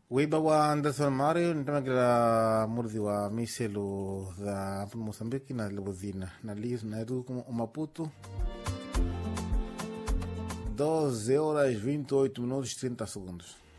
Wiba wa Anderson Mario nitamakila murdi wa miselu da Moçambique na Lubuzina na Liz na Edu o Maputo 12 horas 28 minutos 30 segundos.